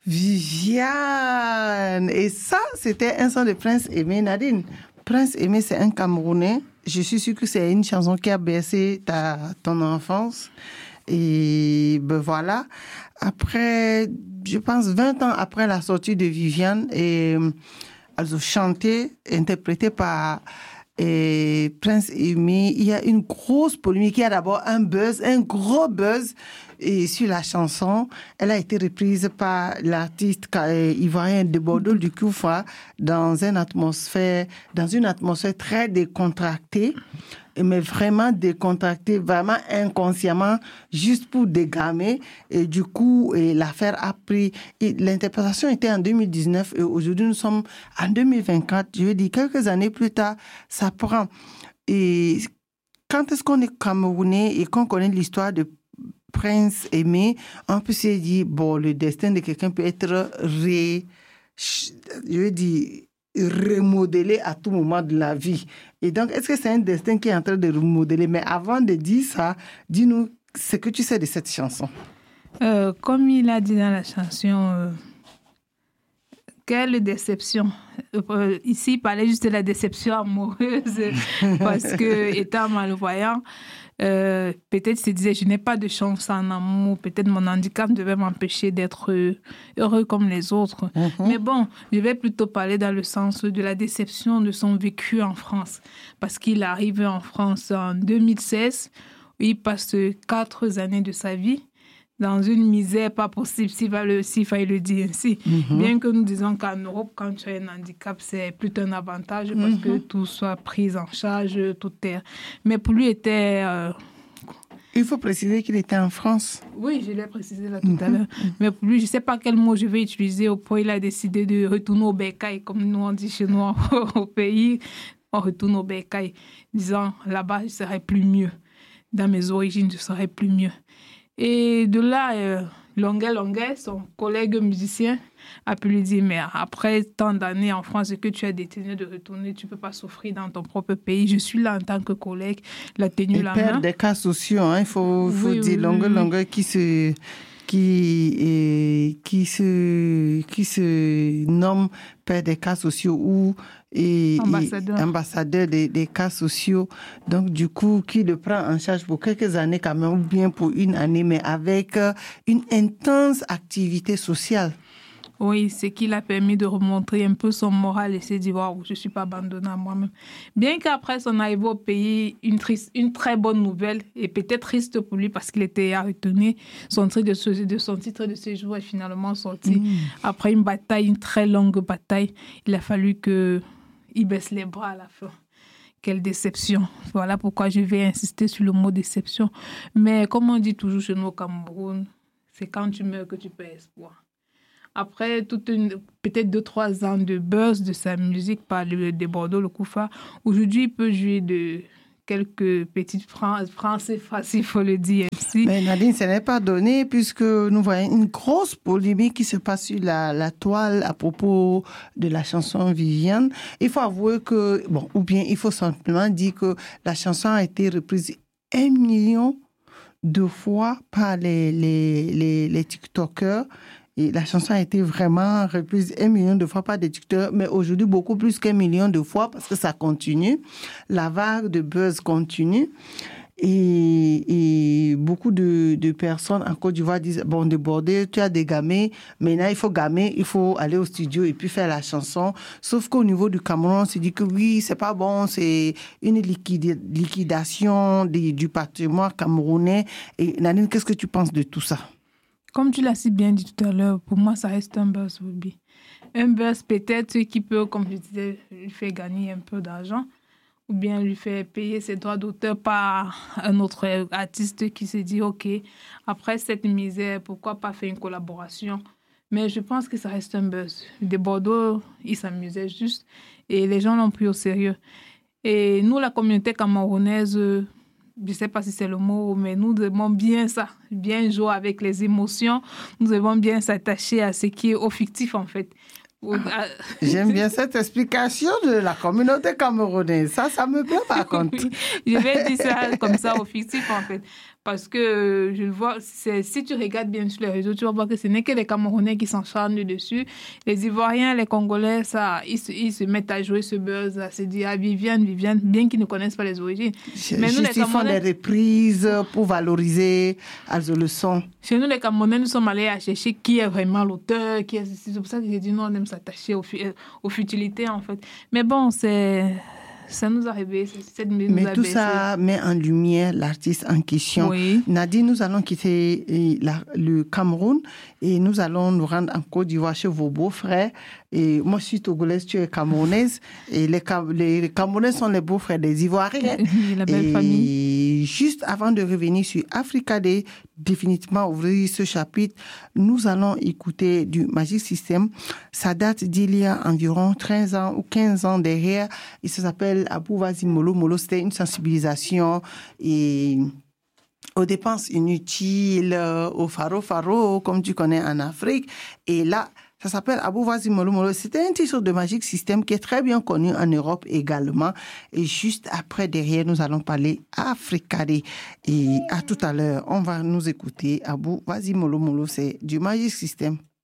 Viviane. Et ça, c'était un son de Prince Aimé. Nadine, Prince Aimé, c'est un Camerounais. Je suis sûre que c'est une chanson qui a bercé ton enfance. Et ben voilà. Après, je pense 20 ans après la sortie de Viviane, et elles ont chanté, interprété par Prince Aimé. Il y a une grosse polémique. Il y a d'abord un gros buzz sur la chanson. Elle a été reprise par l'artiste ivoirien de Bordeaux du Koufa dans une atmosphère très décontractée, mais vraiment décontractée, vraiment inconsciemment, juste pour dégamer. Et du coup, l'affaire a pris... L'interprétation était en 2019 et aujourd'hui, nous sommes en 2024. Je veux dire, quelques années plus tard, ça prend. Et quand est-ce qu'on est Camerounais et qu'on connaît l'histoire de Prince Aimé, on peut se dire, bon, le destin de quelqu'un peut être remodelé à tout moment de la vie. Et donc, est-ce que c'est un destin qui est en train de remodeler? Mais avant de dire ça, dis-nous ce que tu sais de cette chanson. Comme il a dit dans la chanson, quelle déception. Ici, il parlait juste de la déception amoureuse parce que, étant malvoyant, peut-être se disait, je n'ai pas de chance en amour, peut-être mon handicap devait m'empêcher d'être heureux comme les autres. Mais bon, je vais plutôt parler dans le sens de la déception de son vécu en France, parce qu'il arrive en France en 2016, il passe 4 années de sa vie dans une misère pas possible, s'il fallait le dire ainsi. Bien que nous disons qu'en Europe, quand tu as un handicap, c'est plutôt un avantage parce que tout soit pris en charge, tout est... Mais pour lui, était... Il faut préciser qu'il était en France. Oui, je l'ai précisé là tout à l'heure. Mais pour lui, je ne sais pas quel mot je vais utiliser. Au point, il a décidé de retourner au bercail, comme nous on dit chez nous au pays. On retourne au bercail, disant, là-bas, je serais plus mieux. Dans mes origines, je serais plus mieux. Et de là, Longuet, son collègue musicien, a pu lui dire, mais après tant d'années en France et que tu as décidé de retourner, tu ne peux pas souffrir dans ton propre pays. Je suis là en tant que collègue, la tenue la main. Père des cas sociaux, hein, il faut dire Longuet qui se nomme père des cas sociaux ou ambassadeur des cas sociaux. Donc, du coup, qui le prend en charge pour quelques années quand même, ou bien pour une année, mais avec une intense activité sociale. Oui, c'est qui l'a permis de remontrer un peu son moral et s'est dit, waouh, je ne suis pas abandonnée à moi-même. Bien qu'après son arrivée au pays, une très bonne nouvelle, et peut-être triste pour lui parce qu'il était à retenir, son titre de séjour est finalement sorti. Après une très longue bataille, il a fallu qu'il baisse les bras à la fin. Quelle déception. Voilà pourquoi je vais insister sur le mot déception. Mais comme on dit toujours chez nous au Cameroun, c'est quand tu meurs que tu perds espoir. Après peut-être 2-3 ans de buzz de sa musique par de Bordeaux, le Koufa, aujourd'hui, il peut jouer de quelques petites phrases, il faut le dire ainsi. Mais Nadine, ce n'est pas donné puisque nous voyons une grosse polémique qui se passe sur la toile à propos de la chanson Viviane. Il faut avouer que, ou bien il faut simplement dire que la chanson a été reprise 1 million de fois par les TikTokers. Et la chanson a été vraiment reprise 1 million de fois par des TikTokers, mais aujourd'hui beaucoup plus qu'1 million de fois parce que ça continue. La vague de buzz continue. Et beaucoup de personnes en Côte d'Ivoire disent, bon, débordé, tu as dégamé, maintenant il faut gamer, il faut aller au studio et puis faire la chanson. Sauf qu'au niveau du Cameroun, on se dit que oui, c'est pas bon, c'est une liquidation du patrimoine camerounais. Et Nadine, qu'est-ce que tu penses de tout ça? Comme tu l'as si bien dit tout à l'heure, pour moi, ça reste un buzz, Ruby. Un buzz peut-être qui peut, comme je disais, lui faire gagner un peu d'argent ou bien lui faire payer ses droits d'auteur par un autre artiste qui se dit, OK, après cette misère, pourquoi pas faire une collaboration? Mais je pense que ça reste un buzz. De Bordeaux, ils s'amusaient juste et les gens l'ont pris au sérieux. Et nous, la communauté camerounaise... je ne sais pas si c'est le mot, mais nous devons bien ça, bien jouer avec les émotions. Nous devons bien s'attacher à ce qui est au fictif, en fait. J'aime bien cette explication de la communauté camerounaise. Ça me plaît par contre. Je vais dire ça comme ça, au fictif, en fait. Parce que je vois, si tu regardes bien sur les réseaux, tu vas voir que ce n'est que les Camerounais qui s'en chargent dessus. Les Ivoiriens, les Congolais, ça, ils se mettent à jouer ce buzz, à se dire ah, Viviane, bien qu'ils ne connaissent pas les origines. Mais nous, les Camerounais, font des reprises pour valoriser le son. Chez nous, les Camerounais, nous sommes allés à chercher qui est vraiment l'auteur, c'est pour ça que j'ai dit non, on aime s'attacher aux futilités en fait. Mais bon, ça nous a rêvé. Mais tout ça met en lumière l'artiste en question. Oui. Nadine, nous allons quitter le Cameroun et nous allons nous rendre en Côte d'Ivoire chez vos beaux-frères. Et moi, je suis togolaise, tu es camerounaise. Et les Camerounais sont les beaux-frères des Ivoiriens. La belle famille. Et juste avant de revenir sur Africa Day, définitivement ouvrir ce chapitre, nous allons écouter du Magic System. Ça date d'il y a environ 13 ans ou 15 ans derrière. Il s'appelle Abou Vazi Molo Molo. C'était une sensibilisation et aux dépenses inutiles, au faro, comme tu connais en Afrique. Et là, ça s'appelle Abou Vazi Molo Molo. C'était un titre de Magic System qui est très bien connu en Europe également. Et juste après, derrière, nous allons parler Africa Day. Et à tout à l'heure, on va nous écouter Abou Vazi Molo Molo. C'est du Magic System.